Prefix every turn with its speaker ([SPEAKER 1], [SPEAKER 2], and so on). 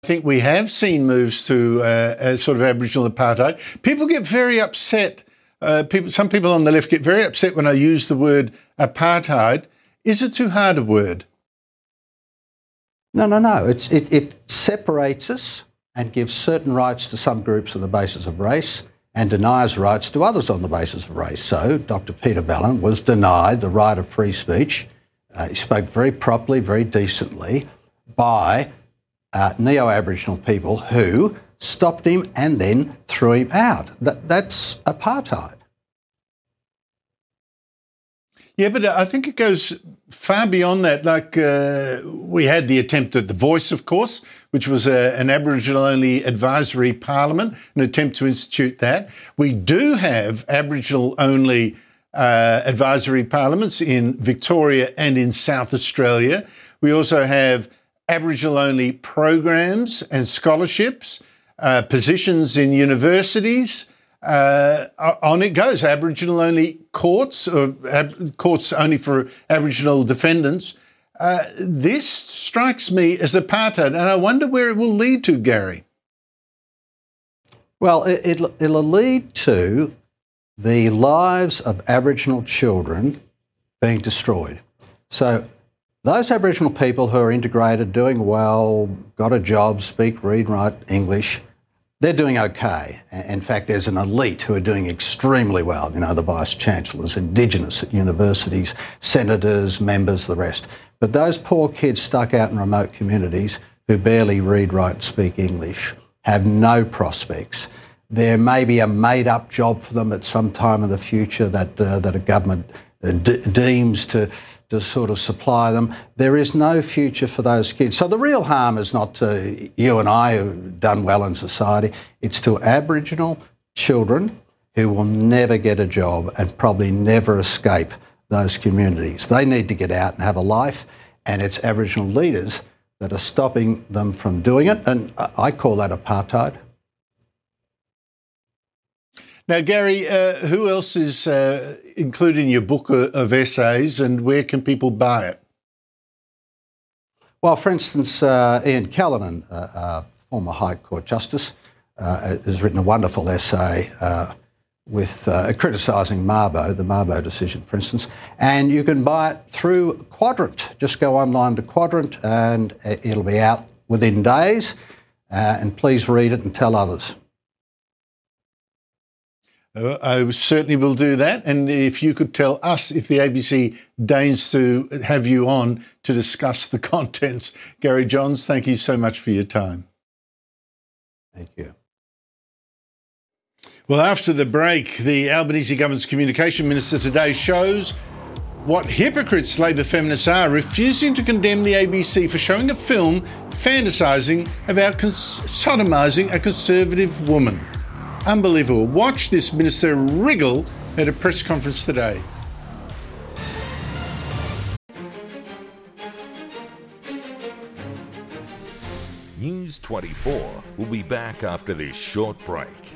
[SPEAKER 1] I think we have seen moves to a sort of Aboriginal apartheid. People get very upset. Some people on the left get very upset when I use the word apartheid. Is it too hard a word?
[SPEAKER 2] No. It separates us and gives certain rights to some groups on the basis of race and denies rights to others on the basis of race. So Dr. Peter Ballin was denied the right of free speech. He spoke very properly, very decently by neo-Aboriginal people who stopped him and then threw him out. That's apartheid.
[SPEAKER 1] Yeah, but I think it goes far beyond that. Like we had the attempt at The Voice, of course, which was an Aboriginal-only advisory parliament, an attempt to institute that. We do have Aboriginal-only advisory parliaments in Victoria and in South Australia. We also have Aboriginal-only programs and scholarships, positions in universities. On it goes. Aboriginal-only courts, or courts only for Aboriginal defendants. This strikes me as apartheid, and I wonder where it will lead to, Gary.
[SPEAKER 2] Well, it'll lead to the lives of Aboriginal children being destroyed. So those Aboriginal people who are integrated, doing well, got a job, speak, read, write English, they're doing okay. In fact, there's an elite who are doing extremely well. You know, the Vice-Chancellors, Indigenous at universities, senators, members, the rest. But those poor kids stuck out in remote communities who barely read, write, speak English have no prospects. There may be a made-up job for them at some time in the future that a government deems to sort of supply them. There is no future for those kids. So the real harm is not to you and I who've done well in society. It's to Aboriginal children who will never get a job and probably never escape those communities. They need to get out and have a life, and it's Aboriginal leaders that are stopping them from doing it, and I call that apartheid.
[SPEAKER 1] Now, Gary, who else is included in your book of essays, and where can people buy it?
[SPEAKER 2] Well, for instance, Ian Callanan, former High Court Justice, has written a wonderful essay with criticising Mabo, the Mabo decision, for instance, and you can buy it through Quadrant. Just go online to Quadrant and it'll be out within days, and please read it and tell others.
[SPEAKER 1] I certainly will do that. And if you could tell us if the ABC deigns to have you on to discuss the contents. Gary Johns, thank you so much for your time.
[SPEAKER 2] Thank you.
[SPEAKER 1] Well, after the break, the Albanese government's communication minister today shows what hypocrites Labor feminists are, refusing to condemn the ABC for showing a film fantasising about sodomising a Conservative woman. Unbelievable. Watch this minister wriggle at a press conference today.
[SPEAKER 3] News 24 will be back after this short break.